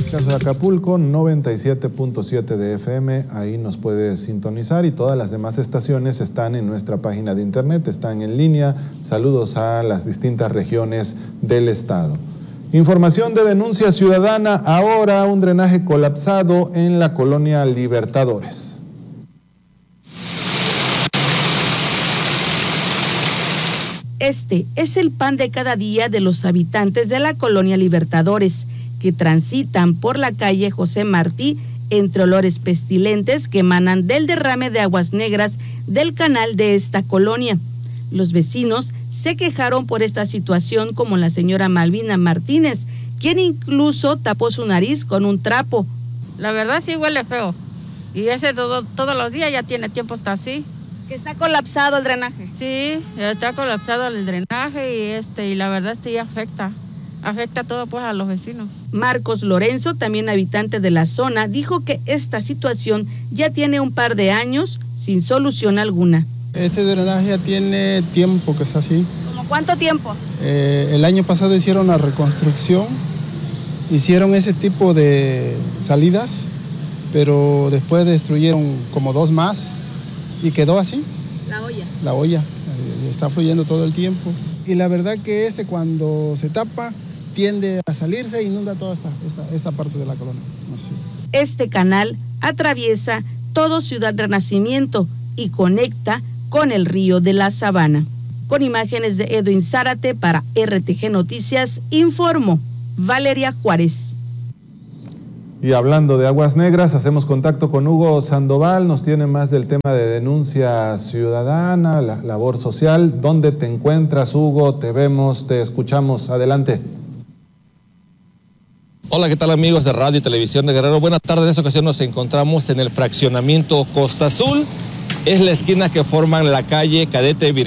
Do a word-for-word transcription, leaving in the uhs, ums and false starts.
caso de Acapulco, noventa y siete punto siete de F M, ahí nos puede sintonizar, y todas las demás estaciones están en nuestra página de internet, están en línea. Saludos a las distintas regiones del estado. Información de denuncia ciudadana, ahora un drenaje colapsado en la colonia Libertadores. Este es el pan de cada día de los habitantes de la colonia Libertadores, que transitan por la calle José Martí entre olores pestilentes que emanan del derrame de aguas negras del canal de esta colonia. Los vecinos se quejaron por esta situación, como la señora Malvina Martínez, quien incluso tapó su nariz con un trapo. La verdad sí huele feo, y ese todo, todos los días ya tiene tiempo está así. ¿Que está colapsado el drenaje? Sí, está colapsado el drenaje y este y la verdad este ya afecta, afecta todo pues a los vecinos. Marcos Lorenzo, también habitante de la zona, dijo que esta situación ya tiene un par de años sin solución alguna. Este drenaje ya tiene tiempo que es así. ¿Cómo cuánto tiempo? Eh, el año pasado hicieron la reconstrucción, hicieron ese tipo de salidas, pero después destruyeron como dos más. Y quedó así. La olla. La olla. Eh, está fluyendo todo el tiempo. Y la verdad que este cuando se tapa tiende a salirse e inunda toda esta, esta, esta parte de la colonia. Así. Este canal atraviesa todo Ciudad Renacimiento y conecta con el río de la Sabana. Con imágenes de Edwin Zárate para R T G Noticias, informó Valeria Juárez. Y hablando de aguas negras, hacemos contacto con Hugo Sandoval, nos tiene más del tema de denuncia ciudadana, la labor social. ¿Dónde te encuentras, Hugo? Te vemos, te escuchamos. Adelante. Hola, ¿qué tal amigos de Radio y Televisión de Guerrero? Buenas tardes, en esta ocasión nos encontramos en el fraccionamiento Costa Azul. Es la esquina que forman la calle Cadete Virgen